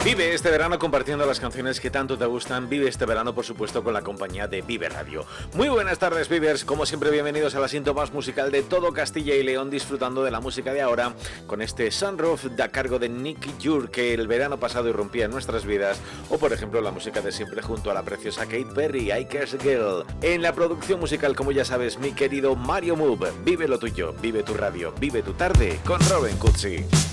Vive este verano compartiendo las canciones que tanto te gustan. Vive este verano, por supuesto, con la compañía de Vive Radio. Muy buenas tardes, Vivers. Como siempre, bienvenidos a la cinta más musical de todo Castilla y León, disfrutando de la música de ahora con este Sunroof a cargo de Nick Jur, que el verano pasado irrumpía en nuestras vidas, o por ejemplo la música de siempre junto a la preciosa Kate Perry, I Cares a Girl. En la producción musical, como ya sabes, mi querido Mario Move. Vive lo tuyo, vive tu radio, vive tu tarde con Robin Cuzzi.